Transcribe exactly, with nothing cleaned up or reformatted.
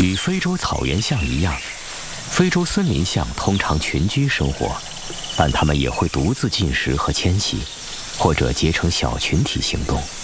与非洲草原象一样，非洲森林象通常群居生活，但它们也会独自进食和迁徙，或者结成小群体行动。